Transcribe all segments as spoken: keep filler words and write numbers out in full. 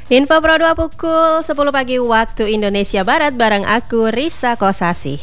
Info Pro dua pukul sepuluh pagi waktu Indonesia Barat bareng aku Risa Kosasi.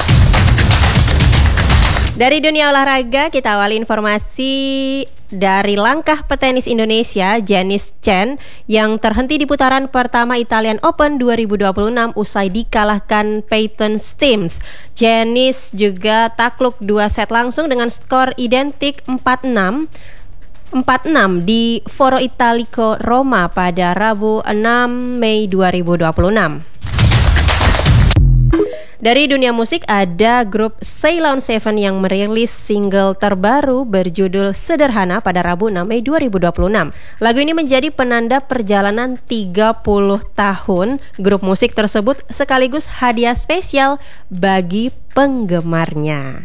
Dari dunia olahraga kita awali informasi dari langkah petenis Indonesia Janice Chen yang terhenti di putaran pertama Italian Open dua ribu dua puluh enam usai dikalahkan Peyton Stims. Janice juga takluk dua set langsung dengan skor identik empat enam empat enam di Foro Italico Roma pada Rabu enam Mei dua ribu dua puluh enam. Dari dunia musik ada grup Ceylon Seven yang merilis single terbaru berjudul Sederhana pada Rabu enam Mei dua ribu dua puluh enam. Lagu ini menjadi penanda perjalanan tiga puluh tahun grup musik tersebut sekaligus hadiah spesial bagi penggemarnya.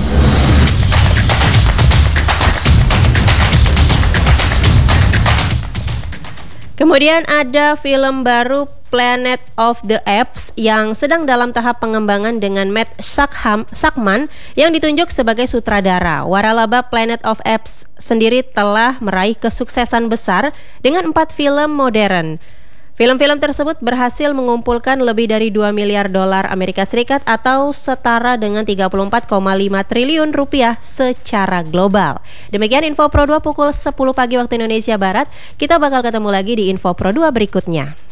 Kemudian ada film baru Planet of the Apes yang sedang dalam tahap pengembangan dengan Matt Shackham, Shachman yang ditunjuk sebagai sutradara. Waralaba Planet of Apes sendiri telah meraih kesuksesan besar dengan empat film modern. Film-film tersebut berhasil mengumpulkan lebih dari dua miliar dolar Amerika Serikat atau setara dengan tiga puluh empat koma lima triliun rupiah secara global. Demikian Info Pro dua pukul sepuluh pagi waktu Indonesia Barat. Kita bakal ketemu lagi di Info Pro dua berikutnya.